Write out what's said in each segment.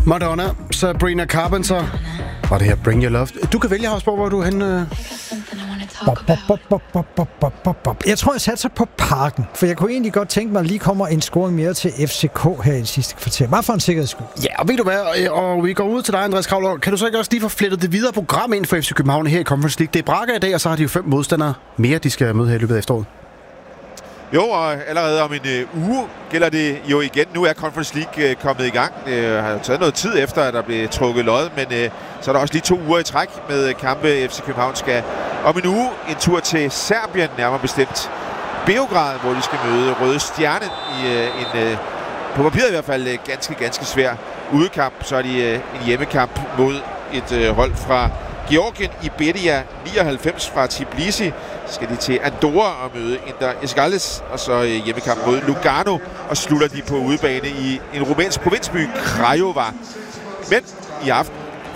Madonna, Sabrina Carpenter. Og det her Bring Your Love. Du kan vælge, Hausborg, hvor du er henne. Jeg tror, jeg satser på Parken, for jeg kunne egentlig godt tænke mig, at lige kommer en scoring mere til FCK her i sidste kvarter. Bare for en sikkerheds skyld. Ja, og ved du hvad, og vi går ud til dig, Andreas Kravler. Kan du så ikke også lige få flettet det videre program ind for FC København her i Conference League? Det er Braga i dag, og så har de jo 5 modstandere mere, de skal møde her i løbet af efteråret. Jo, og allerede om en uge gælder det jo igen. Nu er Conference League kommet i gang. Det har jo taget noget tid efter, at der blev trukket lod, men så er der også lige 2 uger i træk med kampe. FC København skal om en uge en tur til Serbien, nærmere bestemt Beograd, hvor de skal møde Røde Stjerne i en på papiret i hvert fald ganske svær udekamp. Så er de en hjemmekamp mod et hold fra Georgien, Iberia 99 fra Tbilisi. Så skal de til Andorra og møde Inter Escales, og så hjemmekamp mod Lugano, og slutter de på udebane i en rumænsk provinsby, Craiova. Men i aften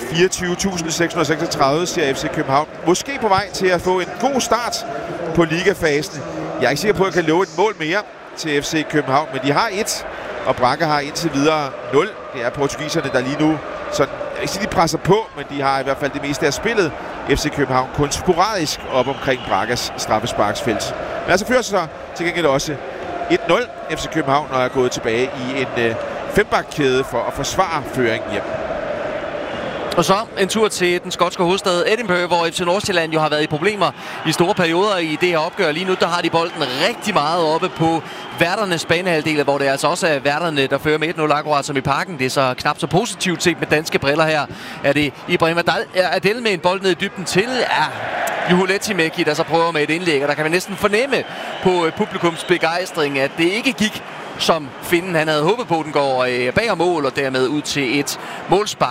24.636 ser FC København måske på vej til at få en god start på ligafasen. Jeg er ikke sikker på, at jeg kan love et mål mere til FC København, men de har 1, og Braga har indtil videre 0. Det er portugiserne, der lige nu sådan, jeg vil ikke sige, de presser på, men de har i hvert fald det meste af spillet. FC København kun sporadisk op omkring Bragas straffesparksfelt. Men altså fører så til gengæld også 1-0 FC København, og er gået tilbage i en 5-bakkæde for at forsvare føringen hjem. Og så en tur til den skotske hovedstad Edinburgh, hvor FC Nordsjælland jo har været i problemer i store perioder i det her opgør. Lige nu der har de bolden rigtig meget oppe på værternes banehalvdel, hvor det altså også er værterne, der fører med 1-0 akkurat som i Parken. Det er så knap så positivt set med danske briller her. Er det Ibrahim Adel med en bold ned i dybden til Juho Lehtimäki, der så prøver med et indlæg, og der kan man næsten fornemme på publikums begejstring, at det ikke gik som finnen han havde håbet på. Den går bag mål og dermed ud til et målspark.